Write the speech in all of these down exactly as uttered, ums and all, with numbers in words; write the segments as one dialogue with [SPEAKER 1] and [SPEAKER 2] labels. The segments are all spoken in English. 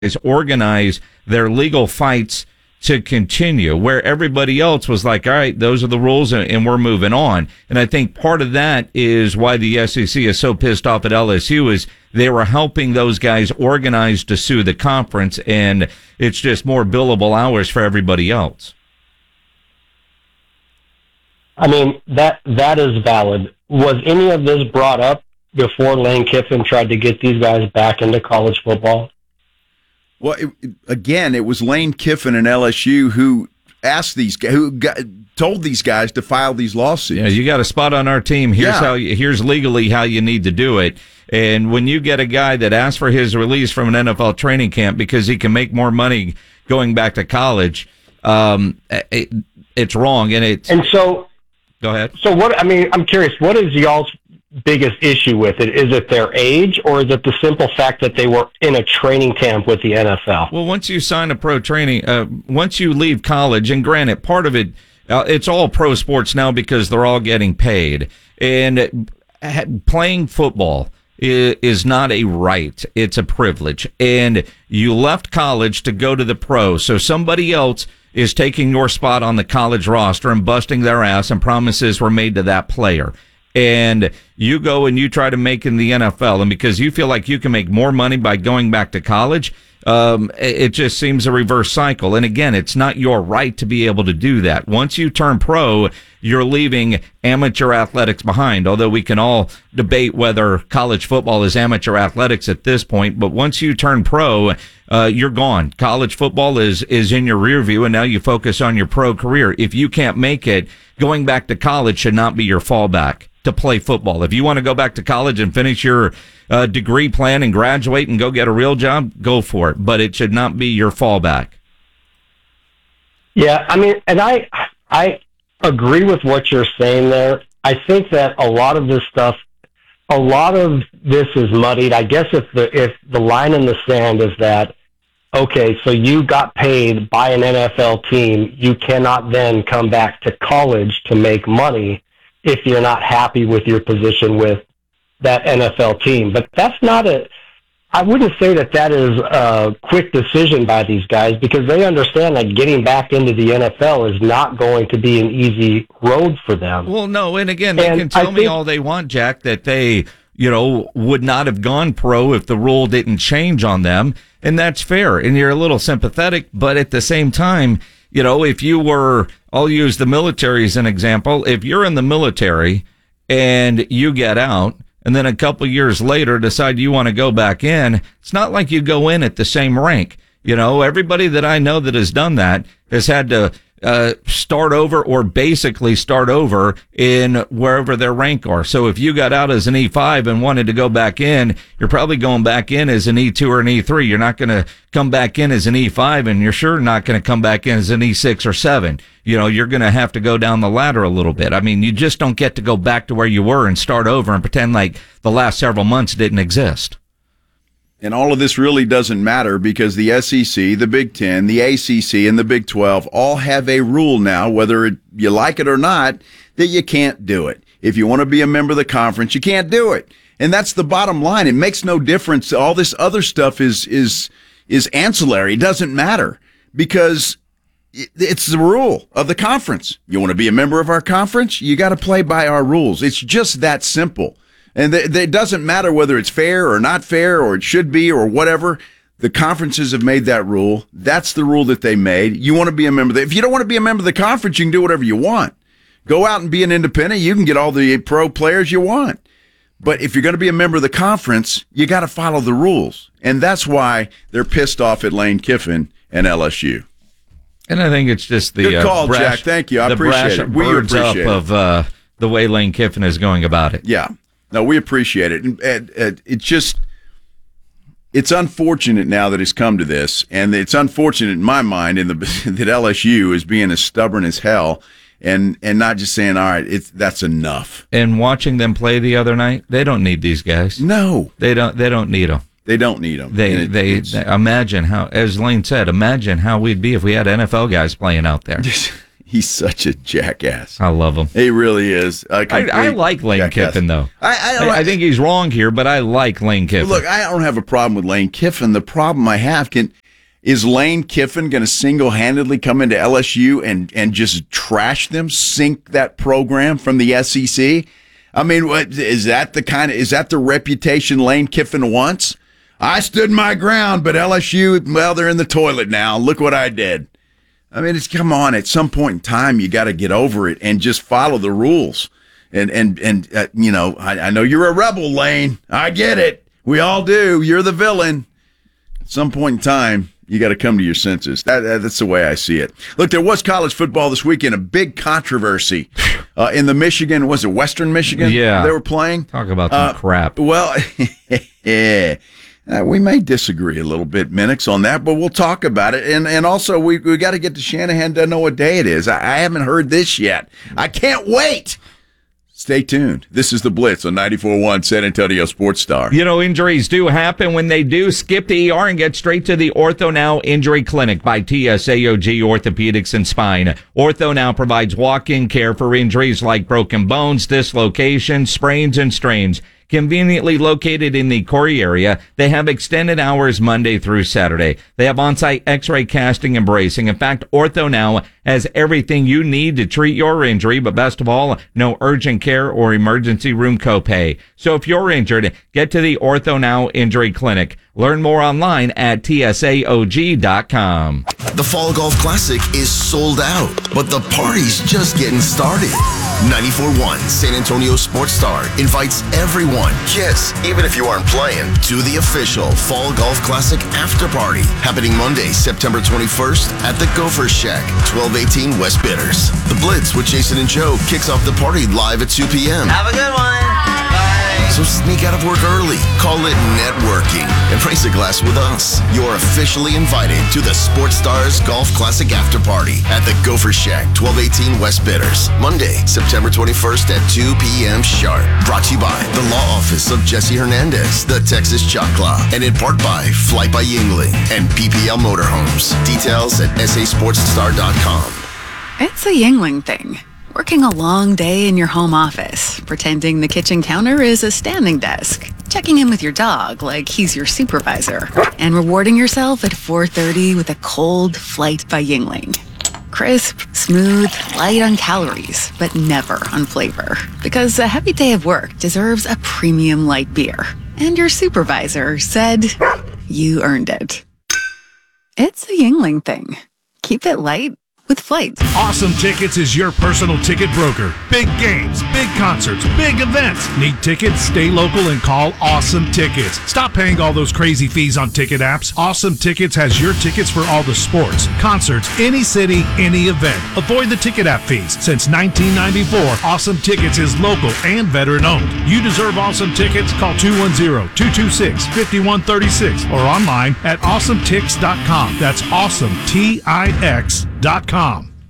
[SPEAKER 1] is organize their legal fights to continue, where everybody else was like, all right, those are the rules and, and we're moving on. And I think part of that is why the S E C is so pissed off at L S U is they were helping those guys organize to sue the conference, and it's just more billable hours for everybody else.
[SPEAKER 2] I mean, that that is valid. Was any of this brought up before Lane Kiffin tried to get these guys back into college football?
[SPEAKER 3] Well, it, again, it was Lane Kiffin and L S U who asked these guys, who got, told these guys to file these lawsuits.
[SPEAKER 1] Yeah, you got a spot on our team. Here's
[SPEAKER 3] yeah.
[SPEAKER 1] how. You, here's legally how you need to do it. And when you get a guy that asks for his release from an N F L training camp because he can make more money going back to college, um, it, it's wrong. And it.
[SPEAKER 2] And so,
[SPEAKER 1] go ahead.
[SPEAKER 2] So what? I mean, I'm curious. What is y'all's biggest issue with it? Is it their age, or is it the simple fact that they were in a training camp with the N F L?
[SPEAKER 1] Well, once you sign a pro training, uh, once you leave college, and granted, part of it, uh, it's all pro sports now because they're all getting paid. And uh, playing football is, is not a right. It's a privilege. And you left college to go to the pro. So somebody else is taking your spot on the college roster and busting their ass, and promises were made to that player. And you go and you try to make in the N F L, and because you feel like you can make more money by going back to college, um, it just seems a reverse cycle. And again, it's not your right to be able to do that. Once you turn pro, you're leaving amateur athletics behind, although we can all debate whether college football is amateur athletics at this point. But once you turn pro, uh, you're gone. College football is, is in your rear view, and now you focus on your pro career. If you can't make it, going back to college should not be your fallback to play football. If you want to go back to college and finish your uh, degree plan and graduate and go get a real job, go for it. But it should not be your fallback.
[SPEAKER 2] Yeah, I mean, and I I agree with what you're saying there. I think that a lot of this stuff, a lot of this is muddied. I guess if the if the line in the sand is that, okay, so you got paid by an N F L team, you cannot then come back to college to make money if you're not happy with your position with that N F L team. But that's not a, I wouldn't say that that is a quick decision by these guys, because they understand that getting back into the N F L is not going to be an easy road for them.
[SPEAKER 1] Well, no, and again, they
[SPEAKER 2] and
[SPEAKER 1] can tell
[SPEAKER 2] I
[SPEAKER 1] me
[SPEAKER 2] think,
[SPEAKER 1] all they want, Jack, that they, you know, would not have gone pro if the rule didn't change on them, and that's fair, and you're a little sympathetic, but at the same time, you know, if you were, I'll use the military as an example. If you're in the military and you get out and then a couple years later decide you want to go back in, it's not like you go in at the same rank. You know, everybody that I know that has done that has had to uh, start over or basically start over in wherever their rank are. So if you got out as an E five and wanted to go back in, you're probably going back in as an E two or an E three. You're not going to come back in as an E five, and you're sure not going to come back in as an E six or seven. You know, you're going to have to go down the ladder a little bit. I mean, you just don't get to go back to where you were and start over and pretend like the last several months didn't exist.
[SPEAKER 3] And all of this really doesn't matter because the S E C, the Big Ten, the A C C, and the Big twelve all have a rule now, whether it, you like it or not, that you can't do it. If you want to be a member of the conference, you can't do it. And that's the bottom line. It makes no difference. All this other stuff is is is ancillary. It doesn't matter because it's the rule of the conference. You want to be a member of our conference? You got to play by our rules. It's just that simple. And th- th- it doesn't matter whether it's fair or not fair or it should be or whatever. The conferences have made that rule. That's the rule that they made. You want to be a member. If you don't want to be a member of the conference, you can do whatever you want. Go out and be an independent. You can get all the pro players you want. But if you're going to be a member of the conference, you got to follow the rules. And that's why they're pissed off at Lane Kiffin and L S U.
[SPEAKER 1] And I think it's just the
[SPEAKER 3] Good call,
[SPEAKER 1] uh, brash,
[SPEAKER 3] Jack. Thank you. I
[SPEAKER 1] the
[SPEAKER 3] appreciate
[SPEAKER 1] brash
[SPEAKER 3] it. We
[SPEAKER 1] birds
[SPEAKER 3] appreciate
[SPEAKER 1] up
[SPEAKER 3] it.
[SPEAKER 1] of uh, the way Lane Kiffin is going about it.
[SPEAKER 3] Yeah. No, we appreciate it. And, and, and it just, it's unfortunate now that it's come to this. And it's unfortunate in my mind in the, that L S U is being as stubborn as hell and, and not just saying, all right, it's, that's enough.
[SPEAKER 1] And watching them play the other night, they don't need these guys.
[SPEAKER 3] No.
[SPEAKER 1] They don't, they don't need them.
[SPEAKER 3] They don't need them.
[SPEAKER 1] They,
[SPEAKER 3] it,
[SPEAKER 1] they, they, imagine how, as Lane said, imagine how we'd be if we had N F L guys playing out there.
[SPEAKER 3] He's such a jackass.
[SPEAKER 1] I love him.
[SPEAKER 3] He really is.
[SPEAKER 1] I, I like Lane
[SPEAKER 3] jackass.
[SPEAKER 1] Kiffin, though.
[SPEAKER 3] I, I,
[SPEAKER 1] I, I think he's wrong here, but I like Lane Kiffin.
[SPEAKER 3] Look, I don't have a problem with Lane Kiffin. The problem I have can is Lane Kiffin going to single-handedly come into L S U and and just trash them, sink that program from the S E C? I mean, what is that the kind of is that the reputation Lane Kiffin wants? I stood my ground, but L S U, well, they're in the toilet now. Look what I did. I mean, it's come on. At some point in time, you got to get over it and just follow the rules. And and and uh, you know, I, I know you're a rebel, Lane. I get it. We all do. You're the villain. At some point in time, you got to come to your senses. That, that, that's the way I see it. Look, there was college football this weekend. A big controversy uh, in the Michigan. Was it Western Michigan?
[SPEAKER 1] Yeah,
[SPEAKER 3] they were playing.
[SPEAKER 1] Talk about some
[SPEAKER 3] uh,
[SPEAKER 1] crap.
[SPEAKER 3] Well, yeah. Uh, we may disagree a little bit, Minix, on that, but we'll talk about it. And and also, we we got to get to Shanahan to know what day it is. I, I haven't heard this yet. I can't wait. Stay tuned. This is The Blitz on ninety-four point one San Antonio Sports Star.
[SPEAKER 1] You know, injuries do happen. When they do, skip the E R and get straight to the Ortho Now Injury Clinic by T S A O G Orthopedics and Spine. Ortho Now provides walk-in care for injuries like broken bones, dislocations, sprains, and strains. Conveniently located in the Corey area, they have extended hours Monday through Saturday. They have on-site x-ray casting and bracing. In fact, Ortho Now has everything you need to treat your injury, but best of all, no urgent care or emergency room copay. So if you're injured, get to the Ortho Now Injury Clinic. Learn more online at T S A O G dot com.
[SPEAKER 4] The Fall Golf Classic is sold out, but the party's just getting started. ninety-four point one San Antonio Sports Star invites everyone, yes, even if you aren't playing, to the official Fall Golf Classic after party happening Monday, September twenty-first at the Gopher Shack, twelve eighteen West Bitters. The Blitz with Jason and Joe kicks off the party live at two p.m.
[SPEAKER 5] Have a good one.
[SPEAKER 4] So sneak out of work early, call it networking, and raise a glass with us. You're officially invited to the Sports Stars Golf Classic After Party at the Gopher Shack, twelve eighteen West Bitters, Monday, September twenty-first at two p.m. sharp. Brought to you by the Law Office of Jesse Hernandez, the Texas Choclaw, and in part by Flight by Yingling and P P L Motorhomes. Details at S A sports star dot com.
[SPEAKER 6] It's a Yingling thing. Working a long day in your home office, pretending the kitchen counter is a standing desk, checking in with your dog like he's your supervisor, and rewarding yourself at four thirty with a cold Flight by Yingling. Crisp, smooth, light on calories, but never on flavor. Because a heavy day of work deserves a premium light beer. And your supervisor said you earned it. It's a Yingling thing. Keep it light with Flight.
[SPEAKER 7] Awesome Tickets is your personal ticket broker. Big games, big concerts, big events. Need tickets? Stay local and call Awesome Tickets. Stop paying all those crazy fees on ticket apps. Awesome Tickets has your tickets for all the sports, concerts, any city, any event. Avoid the ticket app fees. Since nineteen ninety-four, Awesome Tickets is local and veteran owned. You deserve Awesome Tickets. Call two one zero, two two six, five one three six or online at awesome tix dot com. That's awesome, T I X dot com.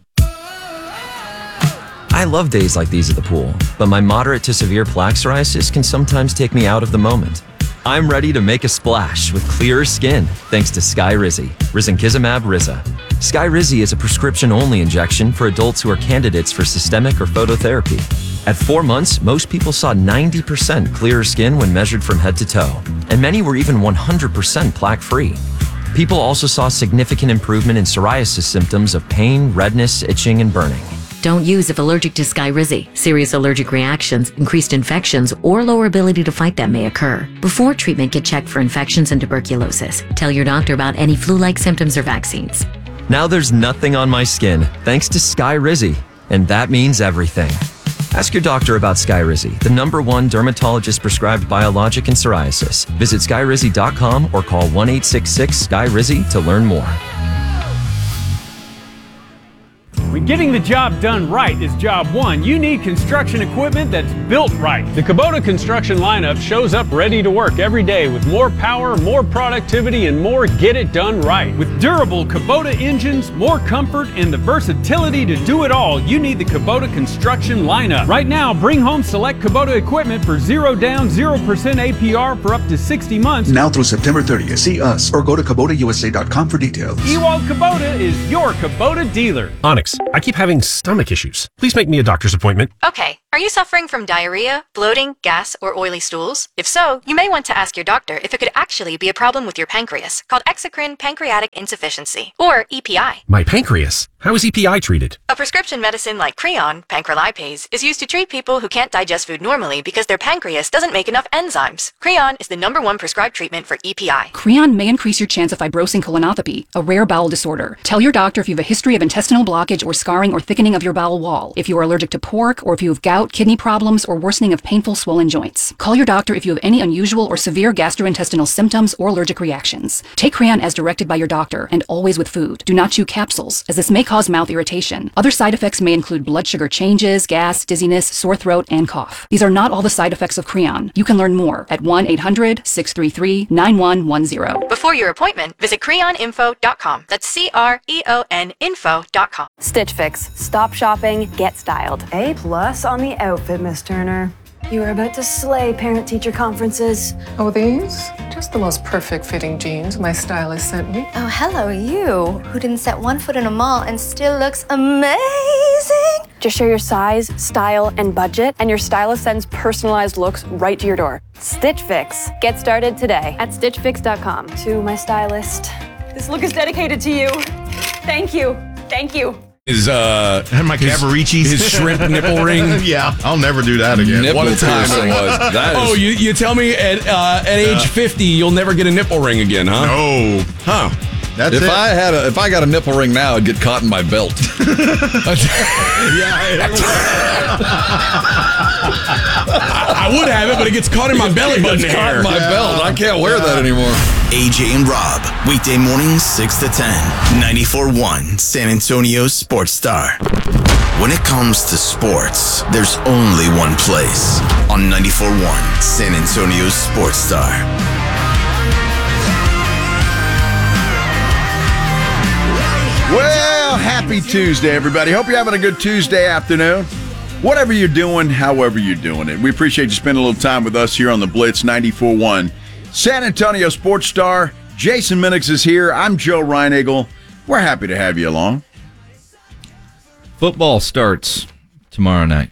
[SPEAKER 8] I love days like these at the pool, but my moderate to severe plaque psoriasis can sometimes take me out of the moment. I'm ready to make a splash with clearer skin thanks to Skyrizi, risankizumab Riza. Skyrizi is a prescription-only injection for adults who are candidates for systemic or phototherapy. At four months, most people saw ninety percent clearer skin when measured from head to toe, and many were even one hundred percent plaque-free. People also saw significant improvement in psoriasis symptoms of pain, redness, itching, and burning.
[SPEAKER 9] Don't use if allergic to Skyrizi. Serious allergic reactions, increased infections, or lower ability to fight them may occur. Before treatment, get checked for infections and tuberculosis. Tell your doctor about any flu-like symptoms or vaccines.
[SPEAKER 8] Now there's nothing on my skin thanks to Skyrizi, and that means everything. Ask your doctor about Skyrizi, the number one dermatologist-prescribed biologic in psoriasis. Visit skyrizi dot com or call one eight six six Skyrizi to learn more.
[SPEAKER 10] When getting the job done right is job one, you need construction equipment that's built right. The Kubota construction lineup shows up ready to work every day with more power, more productivity, and more get it done right. With durable Kubota engines, more comfort, and the versatility to do it all, you need the Kubota construction lineup. Right now, bring home select Kubota equipment for zero down, zero percent A P R for up to sixty months.
[SPEAKER 11] Now through September thirtieth, see us or go to Kubota U S A dot com for details.
[SPEAKER 10] Ewald Kubota is your Kubota dealer.
[SPEAKER 12] Onyx,
[SPEAKER 5] I keep having stomach issues. Please make me a doctor's appointment.
[SPEAKER 11] Okay, are you suffering from diarrhea, bloating, gas, or oily stools? If so, you may want to ask your doctor if it could actually be a problem with your pancreas, called exocrine pancreatic insufficiency, or E P I.
[SPEAKER 5] My pancreas? How is E P I treated?
[SPEAKER 11] A prescription medicine like Creon, pancrelipase, is used to treat people who can't digest food normally because their pancreas doesn't make enough enzymes. Creon is the number one prescribed treatment for E P I.
[SPEAKER 12] Creon may increase your chance of fibrosing colonopathy, a rare bowel disorder. Tell your doctor if you have a history of intestinal blockage or scarring or thickening of your bowel wall, if you are allergic to pork, or if you have gout, kidney problems, or worsening of painful swollen joints. Call your doctor if you have any unusual or severe gastrointestinal symptoms or allergic reactions. Take Creon as directed by your doctor, and always with food. Do not chew capsules, as this may cause mouth irritation. Other side effects may include blood sugar changes, gas, dizziness, sore throat, and cough. These are not all the side effects of Creon. You can learn more at one eight hundred, six three three, nine one one zero.
[SPEAKER 11] Before your appointment, visit creon info dot com. That's C R E O N info dot com.
[SPEAKER 13] Stitch Fix. Stop shopping, get styled.
[SPEAKER 14] A plus on the outfit, Miss Turner. You are about to slay parent-teacher conferences.
[SPEAKER 15] Oh, these? Just the most perfect fitting jeans my stylist sent me.
[SPEAKER 16] Oh, hello, you, who didn't set one foot in a mall and still looks amazing.
[SPEAKER 13] Just share your size, style, and budget, and your stylist sends personalized looks right to your door. Stitch Fix. Get started today at stitch fix dot com.
[SPEAKER 14] To my stylist, this look is dedicated to you. Thank you. Thank you.
[SPEAKER 17] His uh,
[SPEAKER 5] and my
[SPEAKER 17] his,
[SPEAKER 5] Cavaricci's.
[SPEAKER 17] his shrimp nipple ring.
[SPEAKER 3] Yeah, I'll never do that again.
[SPEAKER 17] Nipple
[SPEAKER 3] What a time
[SPEAKER 17] piercing.
[SPEAKER 3] it was.
[SPEAKER 17] That is, oh, you, you tell me at uh, at age fifty you'll never get a nipple ring again, huh?
[SPEAKER 3] No,
[SPEAKER 17] huh?
[SPEAKER 3] That's
[SPEAKER 18] if
[SPEAKER 3] it.
[SPEAKER 18] I had a, if I got a nipple ring now, it'd get caught in my belt.
[SPEAKER 3] Yeah,
[SPEAKER 17] I would have it, but it gets caught in my belly button
[SPEAKER 18] It's caught
[SPEAKER 17] hair.
[SPEAKER 18] in my
[SPEAKER 3] Yeah.
[SPEAKER 18] belt. I can't wear
[SPEAKER 3] Yeah.
[SPEAKER 18] that anymore.
[SPEAKER 4] A J and Rob, weekday mornings six to ten, ninety-four point one San Antonio Sports Star. When it comes to sports, there's only one place on ninety-four point one San Antonio Sports Star.
[SPEAKER 3] Well, happy Tuesday, everybody. Hope you're having a good Tuesday afternoon. Whatever you're doing, however you're doing it. We appreciate you spending a little time with us here on the Blitz ninety-four point one. San Antonio Sports Star. Jason Minix is here. I'm Joe Reinagle. We're happy to have you along.
[SPEAKER 1] Football starts tomorrow night.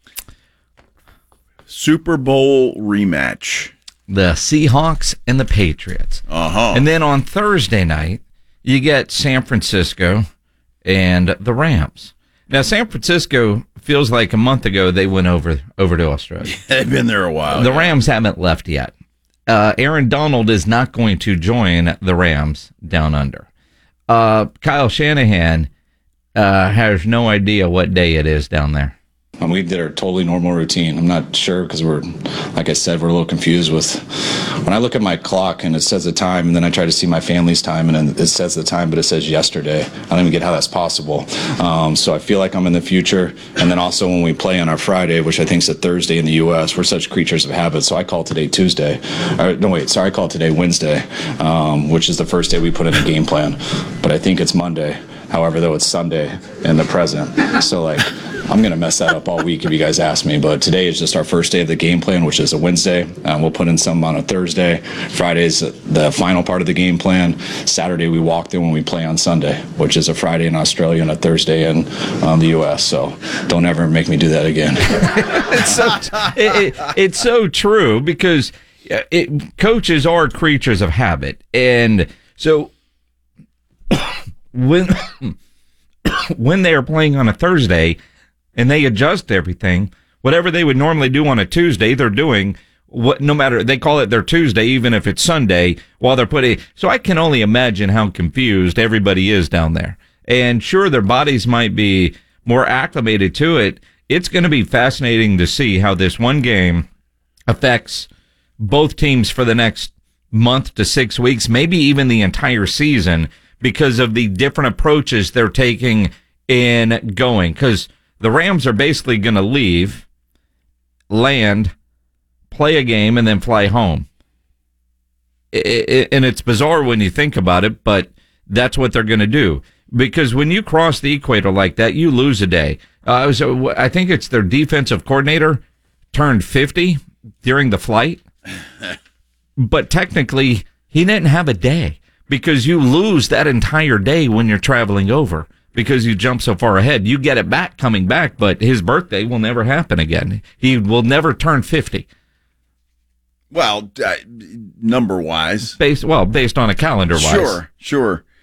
[SPEAKER 3] Super Bowl rematch.
[SPEAKER 1] The Seahawks and the Patriots.
[SPEAKER 3] Uh-huh.
[SPEAKER 1] And then on Thursday night, you get San Francisco and the Rams. Now, San Francisco feels like a month ago they went over over to Australia.
[SPEAKER 3] They've been there a while.
[SPEAKER 1] The
[SPEAKER 3] yeah.
[SPEAKER 1] Rams haven't left yet. Uh, Aaron Donald is not going to join the Rams down under. Uh, Kyle Shanahan uh, has no idea what day it is down there.
[SPEAKER 19] Um, we did our totally normal routine. I'm not sure because we're, like I said, we're a little confused with when I look at my clock and it says the time, and then I try to see my family's time, and then it says the time, but it says yesterday. I don't even get how that's possible. Um, so I feel like I'm in the future. And then also when we play on our Friday, which I think is a Thursday in the U S, we're such creatures of habit. So I call today Tuesday. Or, no, wait, sorry, I call today Wednesday, um, which is the first day we put in the game plan. But I think it's Monday. However, though, it's Sunday in the present. So, like, I'm going to mess that up all week if you guys ask me. But today is just our first day of the game plan, which is a Wednesday. Um, we'll put in some on a Thursday. Friday's the final part of the game plan. Saturday, we walk in when we play on Sunday, which is a Friday in Australia and a Thursday in um, the U S. So don't ever make me do that again.
[SPEAKER 1] it's, so, it, it, it's so true because it, coaches are creatures of habit. And so when when they are playing on a Thursday and they adjust everything, whatever they would normally do on a Tuesday, they're doing what, no matter, they call it their Tuesday, even if it's Sunday, while they're putting, so I can only imagine how confused everybody is down there. And sure, their bodies might be more acclimated to it. It's going to be fascinating to see how this one game affects both teams for the next month to six weeks, maybe even the entire season, because of the different approaches they're taking in going. Because the Rams are basically going to leave, land, play a game, and then fly home. It, it, and it's bizarre when you think about it, but that's what they're going to do. Because when you cross the equator like that, you lose a day. Uh, so I think it's their defensive coordinator turned fifty during the flight. But technically, he didn't have a day, because you lose that entire day when you're traveling over. because you jump so far ahead. You get it back coming back, but his birthday will never happen again. He will never turn fifty.
[SPEAKER 3] Well, uh, number wise,
[SPEAKER 1] based well based on a calendar wise.
[SPEAKER 3] Sure, sure.